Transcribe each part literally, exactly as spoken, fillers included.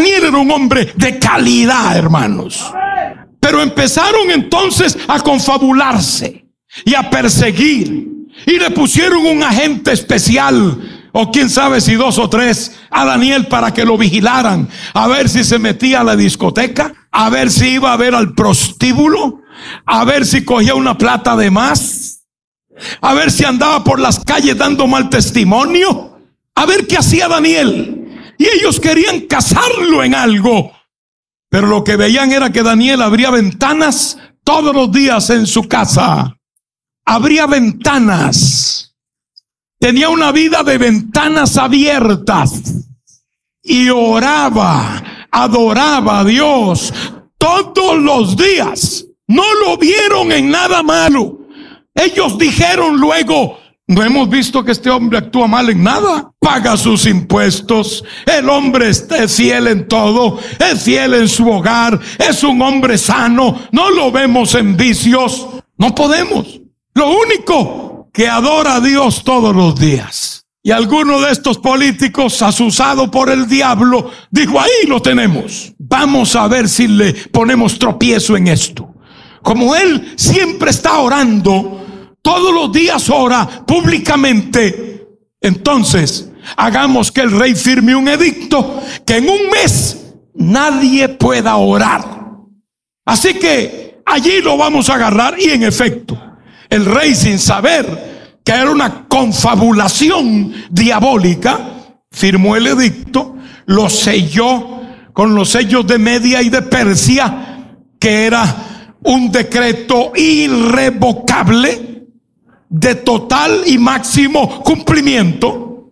Daniel era un hombre de calidad, hermanos. Pero empezaron entonces a confabularse y a perseguir. Y le pusieron un agente especial, o quién sabe si dos o tres, a Daniel para que lo vigilaran. A ver si se metía a la discoteca, a ver si iba a ver al prostíbulo, a ver si cogía una plata de más, a ver si andaba por las calles dando mal testimonio, a ver qué hacía Daniel. Y ellos querían casarlo en algo. Pero lo que veían era que Daniel abría ventanas todos los días en su casa. Abría ventanas. Tenía una vida de ventanas abiertas. Y oraba, adoraba a Dios todos los días. No lo vieron en nada malo. Ellos dijeron luego: no hemos visto que este hombre actúa mal en nada. Paga sus impuestos. El hombre es fiel en todo. Es fiel en su hogar. Es un hombre sano. No lo vemos en vicios. No podemos. Lo único que adora a Dios todos los días. Y alguno de estos políticos, asusado por el diablo, dijo: ahí lo tenemos. Vamos a ver si le ponemos tropiezo en esto. Como él siempre está orando, todos los días ora públicamente, entonces hagamos que el rey firme un edicto que en un mes nadie pueda orar. Así que allí lo vamos a agarrar. Y en efecto, el rey, sin saber que era una confabulación diabólica, firmó el edicto, lo selló con los sellos de Media y de Persia, que era un decreto irrevocable, de total y máximo cumplimiento.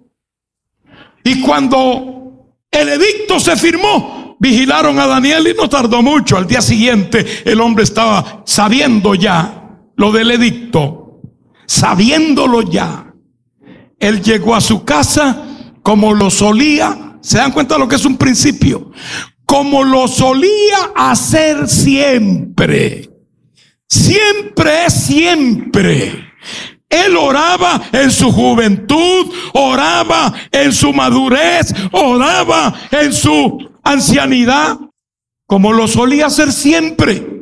Y cuando el edicto se firmó, vigilaron a Daniel y no tardó mucho. Al día siguiente el hombre estaba sabiendo ya lo del edicto, sabiéndolo ya. Él llegó a su casa como lo solía. ¿Se dan cuenta de lo que es un principio? Como lo solía hacer siempre. Siempre es siempre. Él oraba en su juventud, oraba en su madurez, oraba en su ancianidad, como lo solía hacer siempre.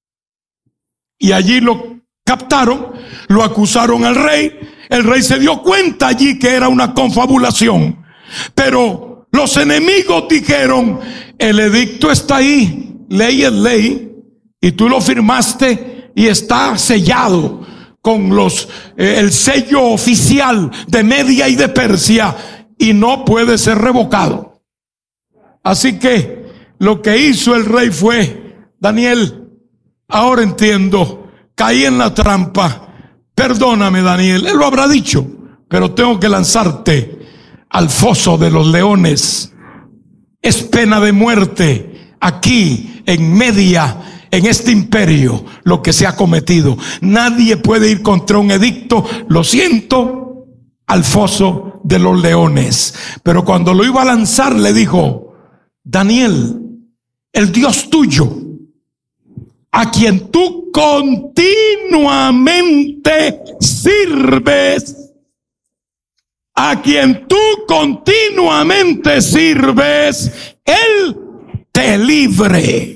Y allí lo captaron, lo acusaron al rey. El rey se dio cuenta allí que era una confabulación. Pero los enemigos dijeron: el edicto está ahí, ley es ley, y tú lo firmaste y está sellado con los eh, el sello oficial de Media y de Persia, y no puede ser revocado. Así que lo que hizo el rey fue: Daniel, ahora entiendo, caí en la trampa, perdóname, Daniel. Él lo habrá dicho, pero tengo que lanzarte al foso de los leones. Es pena de muerte aquí en Media, en este imperio, lo que se ha cometido. Nadie puede ir contra un edicto. Lo siento, al foso de los leones. Pero cuando lo iba a lanzar, le dijo: Daniel, el Dios tuyo, a quien tú continuamente sirves, a quien tú continuamente sirves, Él te libre.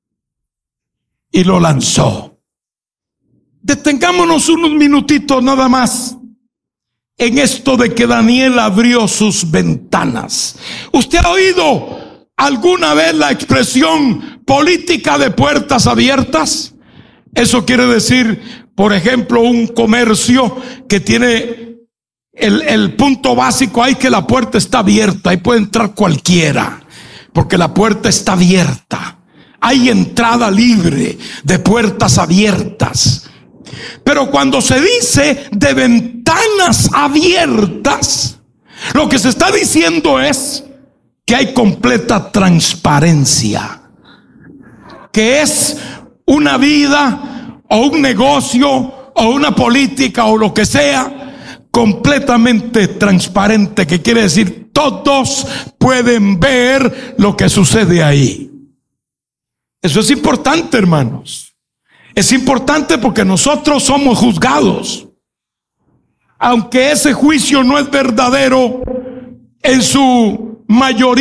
Y lo lanzó. Detengámonos unos minutitos nada más en esto de que Daniel abrió sus ventanas. ¿Usted ha oído alguna vez la expresión política de puertas abiertas? Eso quiere decir, por ejemplo, un comercio que tiene el, el punto básico ahí, que la puerta está abierta, ahí puede entrar cualquiera, porque la puerta está abierta. Hay entrada libre de puertas abiertas. Pero cuando se dice de ventanas abiertas, lo que se está diciendo es que hay completa transparencia, que es una vida o un negocio o una política o lo que sea completamente transparente, que quiere decir todos pueden ver lo que sucede ahí. Eso es importante, hermanos. Es importante porque nosotros somos juzgados. Aunque ese juicio no es verdadero en su mayoría.